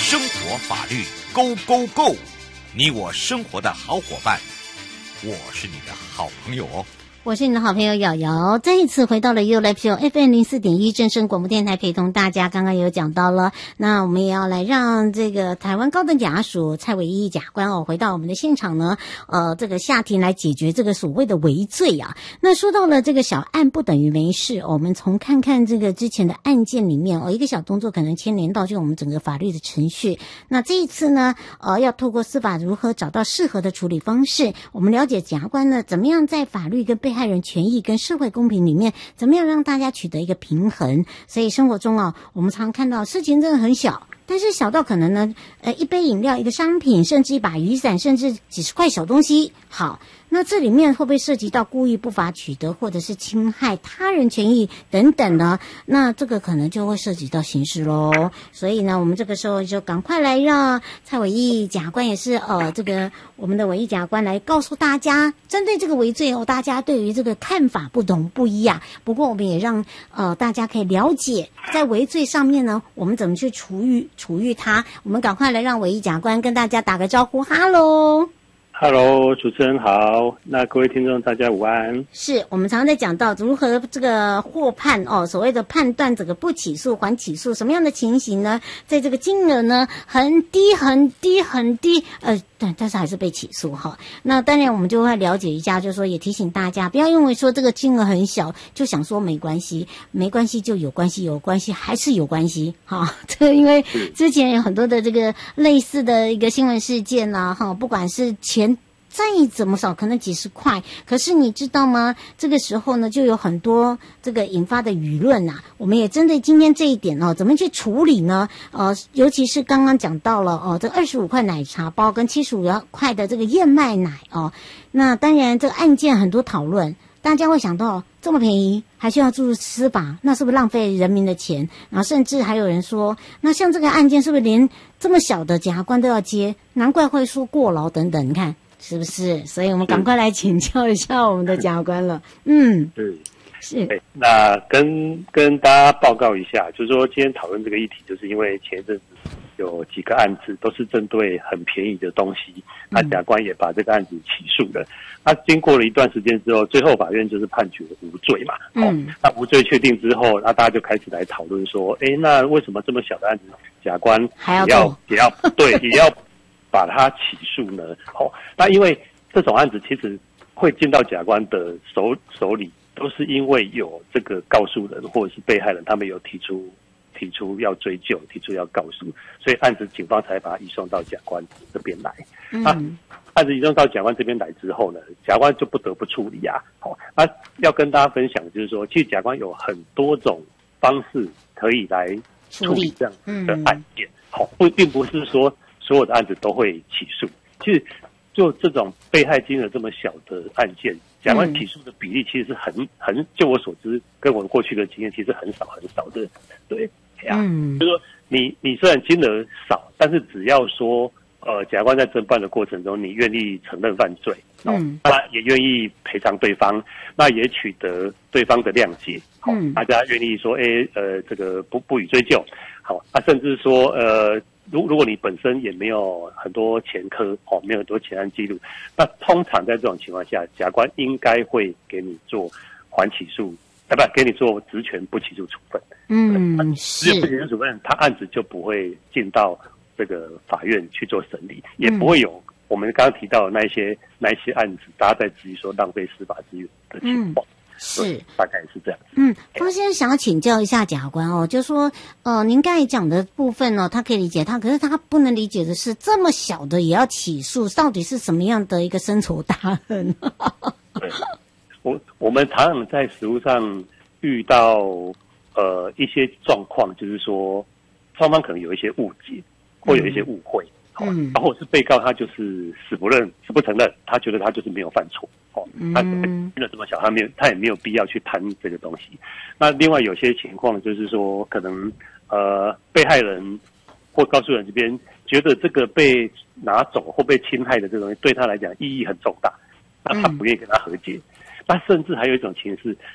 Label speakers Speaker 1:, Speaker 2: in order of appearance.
Speaker 1: 生活法律 Go Go Go， 你我生活的好伙伴，我是你的好朋友哦。
Speaker 2: 我是你的好朋友瑶瑶，再一次回到了 You Live Show FM 04.1正声广播电台，陪同大家。刚刚有讲到了，那我们也要来让这个台湾高等检察署蔡伟一检察官回到我们的现场呢，这个下庭来解决这个所谓的围罪啊。那说到了这个小案不等于没事，我们从看看这个之前的案件里面一个小动作可能牵连到就我们整个法律的程序。那这一次呢，要透过司法如何找到适合的处理方式，我们了解检察官呢怎么样在法律跟被害人权益跟社会公平里面怎么样让大家取得一个平衡。所以生活中我们常看到事情真的很小，但是小到可能呢一杯饮料，一个商品，甚至一把雨伞，甚至几十块小东西。好，那这里面会不会涉及到故意不法取得或者是侵害他人权益等等呢？那这个可能就会涉及到刑事咯。所以呢我们这个时候就赶快来让蔡伟义检察官，也是这个我们的伟义检察官来告诉大家，针对这个围罪大家对于这个看法不同不一样。不过我们也让大家可以了解在围罪上面呢我们怎么去处遇它。我们赶快来让伟义检察官跟大家打个招呼。哈喽
Speaker 3: Hello， 主持人好，那各位听众大家午安。
Speaker 2: 是我们常常在讲到如何这个获判所谓的判断这个不起诉还起诉，什么样的情形呢？在这个金额呢很低很低很低，但是还是被起诉哈。那当然我们就会了解一下，就是说也提醒大家不要因为说这个金额很小就想说没关系，没关系就有关系，有关系还是有关系哈。这个因为之前有很多的这个类似的一个新闻事件啊哈，不管是钱再怎么少，可能几十块，可是你知道吗？这个时候呢，就有很多这个引发的舆论啊。我们也针对今天这一点怎么去处理呢？尤其是刚刚讲到了这25块奶茶包跟75块的这个燕麦奶那当然这个案件很多讨论，大家会想到这么便宜还需要注入司法，那是不是浪费人民的钱？然后甚至还有人说，那像这个案件是不是连这么小的检察官都要接？难怪会说过劳等等，你看。是不是？所以我们赶快来请教一下我们的检察官了。是。
Speaker 3: 那跟大家报告一下，就是说今天讨论这个议题，就是因为前一阵子有几个案子都是针对很便宜的东西，那检察官也把这个案子起诉了。那经过了一段时间之后，最后法院就是判决无罪嘛。那无罪确定之后，那大家就开始来讨论说，那为什么这么小的案子，检察官也要把它起诉呢？那因为这种案子其实会进到检察官的手里，都是因为有这个告诉人或者是被害人，他们有提出要追究，提出要告诉，所以案子警方才把它移送到检察官这边来。那案子移送到检察官这边来之后呢，检察官就不得不处理啊。那要跟大家分享就是说，其实检察官有很多种方式可以来处理这样的案件。并不是说所有的案子都会起诉，其实就这种被害金额这么小的案件，检察官起诉的比例其实是很，就我所知，跟我过去的经验，其实很少的。对，就是说你虽然金额少，但是只要说检察官在侦办的过程中，你愿意承认犯罪，那也愿意赔偿对方，那也取得对方的谅解，大家愿意说，这个不予追究，甚至说如果你本身也没有很多前科，没有很多前案记录，那通常在这种情况下，检察官应该会给你做缓起诉，给你做职权不起诉处分。职权不起诉处分，他案子就不会进到这个法院去做审理，也不会有我们刚刚提到的那一些案子，大家在质疑说浪费司法资源的情况。是，大概是这样。
Speaker 2: 方先生想要请教一下检察官就说您刚才讲的部分他可以理解可是他不能理解的是这么小的也要起诉，到底是什么样的一个深仇大恨？
Speaker 3: 对，我们常常在实务上遇到一些状况，就是说双方可能有一些误解，或有一些误会。然后是被告他就是死不承认，他觉得他就是没有犯错，他金额这么小，他也没有必要去贪这个东西。那另外有些情况就是说，可能被害人或告诉人这边觉得这个被拿走或被侵害的这个东西对他来讲意义很重大，那他不愿意跟他和解。那甚至还有一种情形是，